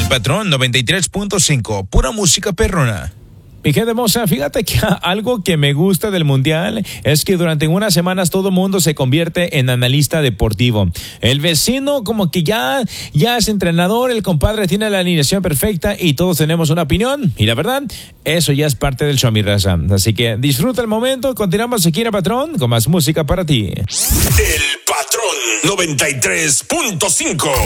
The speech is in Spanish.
Patrón 93.5, pura música perrona. Mi gente hermosa, fíjate que algo que me gusta del Mundial es que durante unas semanas todo el mundo se convierte en analista deportivo. El vecino como que ya es entrenador, el compadre tiene la alineación perfecta y todos tenemos una opinión. Y la verdad, eso ya es parte del show, mi raza. Así que disfruta el momento, continuamos aquí en el Patrón con más música para ti. El Patrón 93.5.